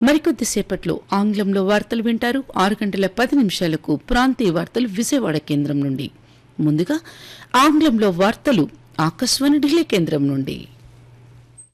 మరికొద్దిసేపట్లో ఆంగ్లంలో వార్తలు వింటారు. 6:10 ప్రాంతీయ వార్తలు విజయవాడ కేంద్రం నుండి. ముందుగా ఆంగ్లంలో వార్తలు ఆకాశవాణి ఢిల్లీ కేంద్రం నుండి.